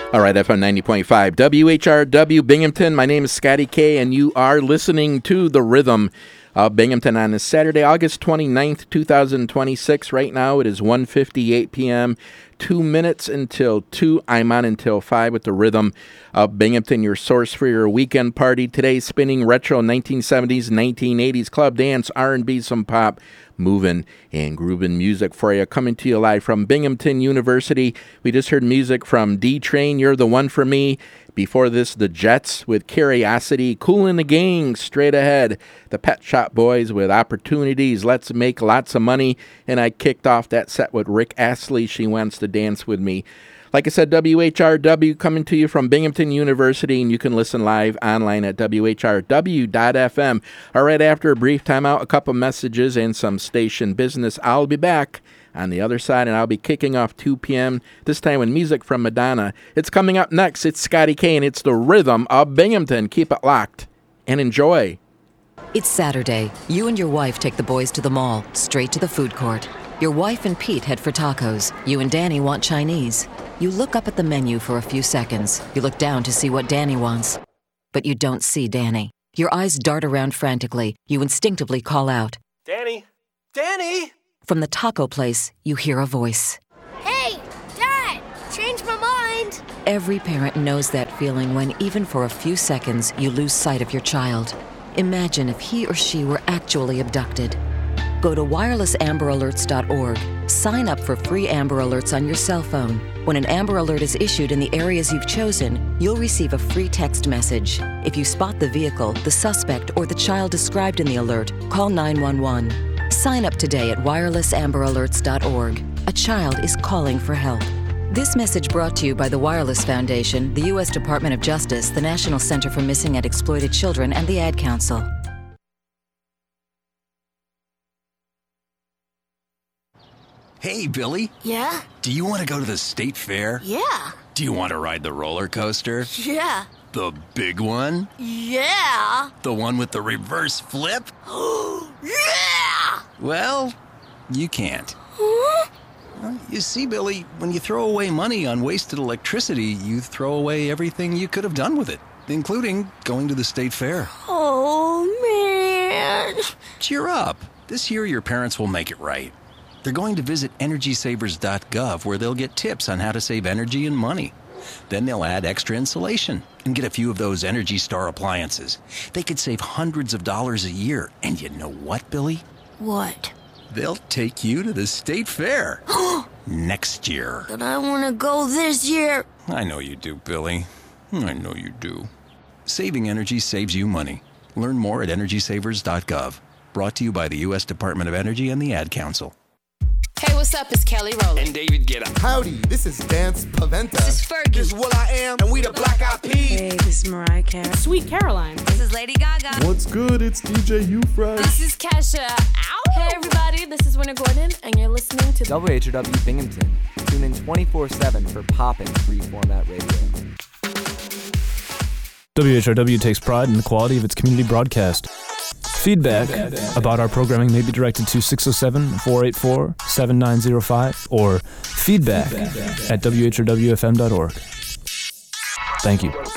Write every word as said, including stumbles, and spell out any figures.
All right, F M ninety point five, W H R W Binghamton. My name is Scotty K, and you are listening to The Rhythm of Binghamton on this Saturday, August twenty-ninth, twenty twenty-six. Right now, it is one fifty-eight p.m., two minutes until two. I'm on until five with The Rhythm of Binghamton, your source for your weekend party. Today, spinning retro nineteen seventies, nineteen eighties, club dance, R and B, some pop, moving and grooving music for you. Coming to you live from Binghamton University. We just heard music from D-Train, You're the One for Me. Before this, the Jets with Curiosity. Kool and the Gang, Straight Ahead. The Pet Shop Boys with Opportunities, Let's Make Lots of Money. And I kicked off that set with Rick Astley, She Wants to Dance with Me. Like I said, W H R W coming to you from Binghamton University, and you can listen live online at W H R W dot F M. All right, after a brief timeout, a couple messages and some station business, I'll be back on the other side, and I'll be kicking off two p.m., this time with music from Madonna. It's coming up next. It's Scotty K, and it's The Rhythm of Binghamton. Keep it locked and enjoy. It's Saturday. You and your wife take the boys to the mall, straight to the food court. Your wife and Pete head for tacos. You and Danny want Chinese. You look up at the menu for a few seconds. You look down to see what Danny wants. But you don't see Danny. Your eyes dart around frantically. You instinctively call out, Danny! Danny! From the taco place, you hear a voice. Hey, Dad! Changed my mind! Every parent knows that feeling when, even for a few seconds, you lose sight of your child. Imagine if he or she were actually abducted. Go to wireless amber alerts dot org. Sign up for free Amber Alerts on your cell phone. When an Amber Alert is issued in the areas you've chosen, you'll receive a free text message. If you spot the vehicle, the suspect, or the child described in the alert, call nine one one. Sign up today at wireless amber alerts dot org. A child is calling for help. This message brought to you by the Wireless Foundation, the U S Department of Justice, the National Center for Missing and Exploited Children, and the Ad Council. Hey, Billy. Yeah? Do you want to go to the state fair? Yeah. Do you want to ride the roller coaster? Yeah. The big one? Yeah. The one with the reverse flip? Yeah! Well, you can't. Huh? Well, you see, Billy, when you throw away money on wasted electricity, you throw away everything you could have done with it, including going to the state fair. Oh, man. Cheer up. This year, your parents will make it right. They're going to visit energy savers dot gov, where they'll get tips on how to save energy and money. Then they'll add extra insulation and get a few of those Energy Star appliances. They could save hundreds of dollars a year. And you know what, Billy? What? They'll take you to the state fair next year. But I want to go this year. I know you do, Billy. I know you do. Saving energy saves you money. Learn more at energy savers dot gov. Brought to you by the U S Department of Energy and the Ad Council. Hey, what's up? It's Kelly Rowland. And David Guetta. Howdy, this is Dance Paventa. This is Fergie. This is Will I Am, and we the Black Eyed Peas. Hey, this is Mariah Carey. Sweet Caroline. This is Lady Gaga. What's good? It's D J Ufresh. This is Kesha. Ow! Hey, everybody, this is Winter Gordon, and you're listening to W H R W Binghamton. Tune in twenty-four seven for poppin' free-format radio. W H R W takes pride in the quality of its community broadcast. Feedback about our programming may be directed to six oh seven, four eight four, seven nine oh five or feedback at W H R W F M dot org. Thank you.